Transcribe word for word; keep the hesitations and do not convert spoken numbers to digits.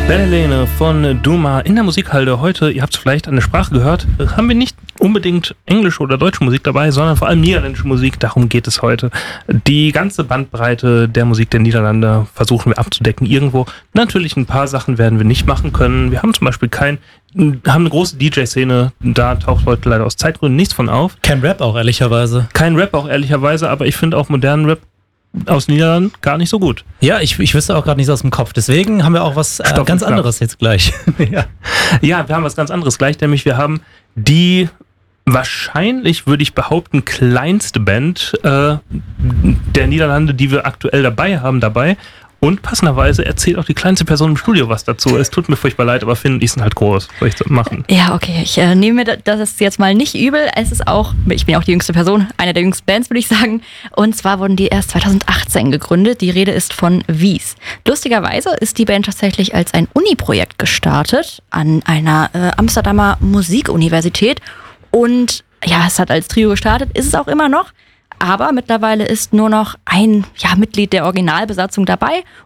Bellelene von Duma in der Musikhalde. Heute, ihr habt es vielleicht an der Sprache gehört, haben wir nicht unbedingt englische oder deutsche Musik dabei, sondern vor allem niederländische Musik. Darum geht es heute. Die ganze Bandbreite der Musik der Niederlande versuchen wir abzudecken irgendwo. Natürlich ein paar Sachen werden wir nicht machen können. Wir haben zum Beispiel kein, haben eine große D J-Szene, da taucht heute leider aus Zeitgründen nichts von auf. Kein Rap auch, ehrlicherweise. Kein Rap auch, ehrlicherweise, aber ich finde auch modernen Rap aus Niederlanden gar nicht so gut. Ja, ich, ich wüsste auch gerade nichts aus dem Kopf. Deswegen haben wir auch was äh, ganz anderes jetzt gleich. ja. ja, wir haben was ganz anderes gleich, nämlich wir haben die wahrscheinlich, würde ich behaupten, kleinste Band äh, der Niederlande, die wir aktuell dabei haben, dabei. Und passenderweise erzählt auch die kleinste Person im Studio was dazu. Es tut mir furchtbar leid, aber Finn und ich sind halt groß. Was soll ich das machen? Ja, okay. Ich äh, nehme mir das jetzt mal nicht übel. Es ist auch, ich bin ja auch die jüngste Person, eine der jüngsten Bands, würde ich sagen. Und zwar wurden die erst zweitausendachtzehn gegründet. Die Rede ist von Wies. Lustigerweise ist die Band tatsächlich als ein Uni-Projekt gestartet an einer äh, Amsterdamer Musikuniversität. Und ja, es hat als Trio gestartet, ist es auch immer noch. Aber mittlerweile ist nur noch ein ja, Mitglied der Originalbesatzung dabei